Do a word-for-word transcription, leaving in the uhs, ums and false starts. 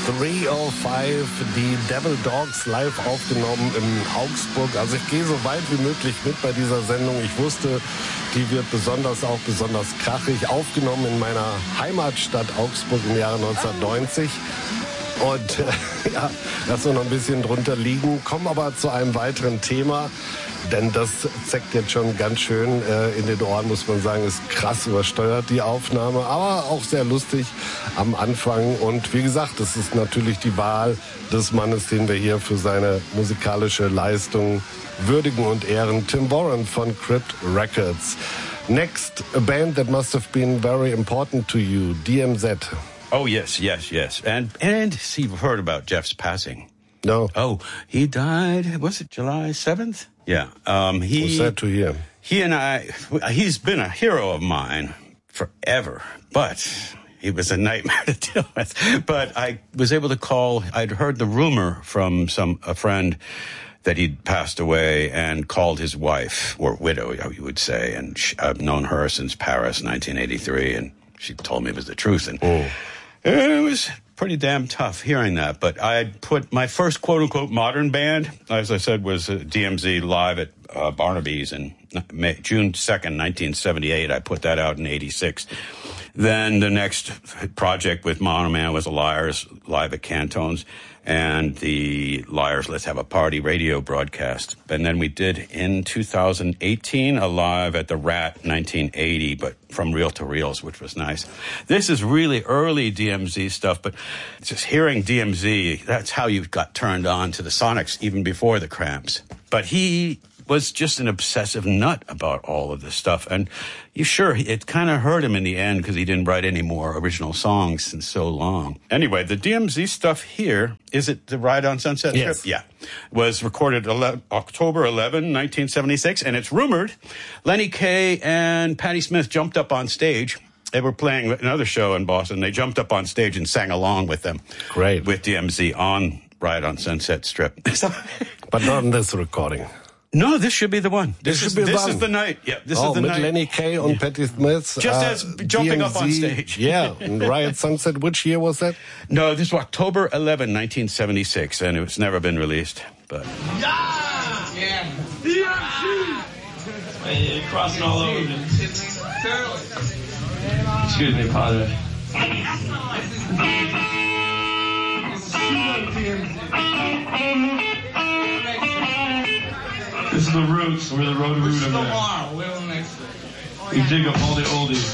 drei Uhr fünf, die Devil Dogs live aufgenommen in Augsburg. Also ich gehe so weit wie möglich mit bei dieser Sendung. Ich wusste, die wird besonders auch besonders krachig aufgenommen in meiner Heimatstadt Augsburg im Jahre neunzehnhundertneunzig. Und äh, ja, lass uns noch ein bisschen drunter liegen. Kommen aber zu einem weiteren Thema, denn das zeckt jetzt schon ganz schön äh, in den Ohren, muss man sagen. Ist krass übersteuert, die Aufnahme, aber auch sehr lustig am Anfang. Und wie gesagt, das ist natürlich die Wahl des Mannes, den wir hier für seine musikalische Leistung würdigen und ehren. Tim Warren von Crypt Records. Next, a band that must have been very important to you, D M Z. Oh, yes, yes, yes. And, and see, you've heard about Jeff's passing. No. Oh, he died, was it July seventh? Yeah. Um, he, What's that to hear? He and I, he's been a hero of mine forever, but he was a nightmare to deal with. But I was able to call, I'd heard the rumor from some, a friend that he'd passed away, and called his wife, or widow, you would say, and she, I've known her since Paris, nineteen eighty-three, and she told me it was the truth, and oh. It was pretty damn tough hearing that. But I had put my first quote-unquote modern band, as I said, was uh, D M Z live at uh, Barnaby's in May, June second, nineteen seventy-eight. I put that out in eighty-six. Then the next project with Mono Man was the Liars live at Cantones, and the Liars Let's Have a Party radio broadcast. And then we did in two thousand eighteen a live at the Rat nineteen eighty, but from reel to reels, which was nice. This is really early D M Z stuff, but just hearing D M Z, that's how you got turned on to the Sonics even before the Cramps. But he was just an obsessive nut about all of this stuff. And you sure, it kind of hurt him in the end because he didn't write any more original songs in so long. Anyway, the D M Z stuff here, is it the Ride on Sunset Strip? Yes. Yeah. Was recorded ele- October eleventh, nineteen seventy-six, and it's rumored Lenny Kaye and Patti Smith jumped up on stage. They were playing another show in Boston. They jumped up on stage and sang along with them. Great. With D M Z on Ride on Sunset Strip. But not in this recording. No, this should be the one. This This, should is, be the this one. is the night. Yeah, this oh, is the mit night. Lenny Kaye und yeah. Patti Smith. Just uh, as jumping D M Z, up on stage. Yeah, and Riot Sunset. Which year was that? No, this was October eleventh, nineteen seventy-six, and it's never been released. But yeah, yeah, D M Z. Hey, crossing all over me. Excuse me, Padre. This is the Roots. We're the road root of it. We dig up all the oldies.